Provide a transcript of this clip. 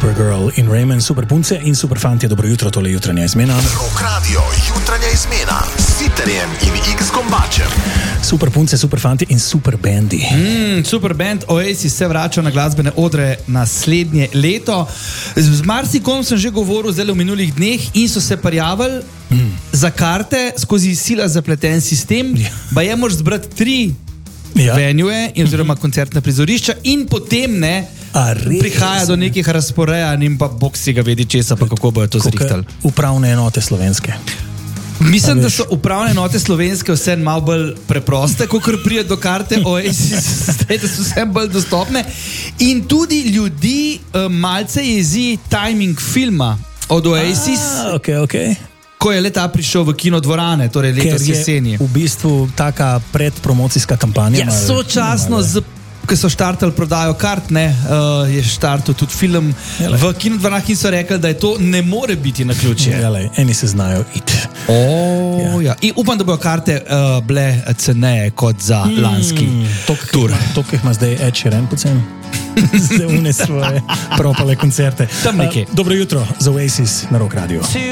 Supergirl in Raymond, super punce in super fantje, dobro jutro, tole jutranja izmena. Rock Radio, jutranja izmena s Sitterjem in X-Kombačem. Super punce, super fantje in super bendi. Super band Oasis se vrača na glasbene odre naslednje leto. Z marsikom sem že govoril zdaj v minulih dneh in so se prijavili za karte skozi sila zapleten sistem. Baje moraš zbrati 3 venue oziroma koncertna prizorišča in potem prihaja do nekih razporejanj in pa bog si ga vedi česa, pa kako bojo to zrihtali. Upravne enote slovenske. Mislim, da so upravne enote slovenske vse malo bolj preproste, kakor prije do karte Oasis, zdaj, da so vse bolj dostopne. In tudi ljudi malce jezi timing filma od Oasis. Okay. Ko je leta prišel v kinodvorane, torej letos jeseni. V bistvu taka predpromocijska kampanja. Ja, sočasno ko so štartali prodajo kart, je štartal tudi film v kinodvoranah in so rekli, da je to ne more biti na ključje. Eni se znajo iti. Ja. In upam, da bojo karte bile ceneje kot za lanski tur. Toliko ima zdaj Ed Sheeran poceni. Zdaj une svoje propale koncerte. Tam nekje. Dobro jutro za Oasis na Rock Radio.